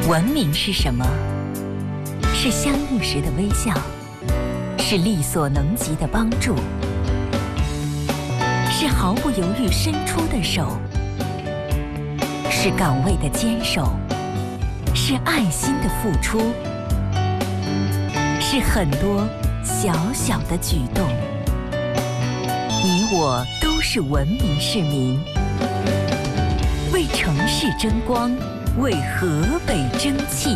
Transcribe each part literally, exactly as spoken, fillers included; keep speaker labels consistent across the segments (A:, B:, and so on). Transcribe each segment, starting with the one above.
A: 文明是什么？是相遇时的微笑，是力所能及的帮助，是毫不犹豫伸出的手，是岗位的坚守，是爱心的付出，是很多小小的举动。你我都是文明市民，为城市争光，为河北争气。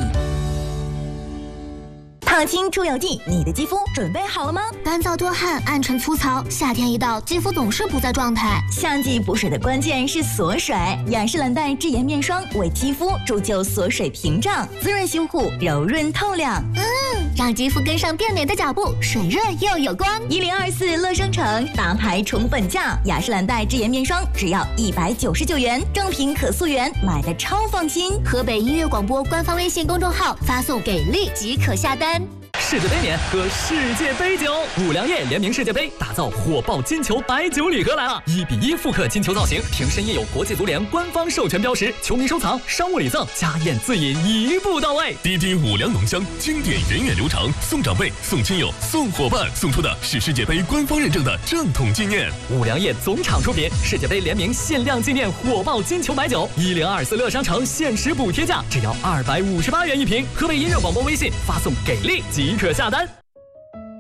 B: 烫青出油剂，你的肌肤准备好了吗？
C: 干燥多汗，暗沉粗糙，夏天一到，肌肤总是不在状态。
B: 夏季补水的关键是锁水，雅诗兰黛智妍面霜为肌肤铸就锁水屏障，滋润修护，柔润透亮。
C: 嗯，让肌肤跟上变美的脚步，水润又有光。
B: 一零二四乐商城大牌宠本价，雅诗兰黛智妍面霜只要一百九十九元，正品可溯源，买的超放心。
C: 河北音乐广播官方微信公众号发送给力即可下单。
D: 世界杯年喝世界杯酒，五粮液联名世界杯，打造火爆金球白酒礼盒来了！一比一复刻金球造型，瓶身印有国际足联官方授权标识，球迷收藏、商务礼赠、家宴自饮一步到位。
E: 滴滴五粮浓香，经典源远流长，送长辈、送亲友、送伙伴，送出的是世界杯官方认证的正统纪念。
D: 五粮液总厂出品，世界杯联名限量纪念火爆金球白酒，一零二四乐商城限时补贴价，只要二百五十八元一瓶。河北音乐广播微信发送给力即可下单。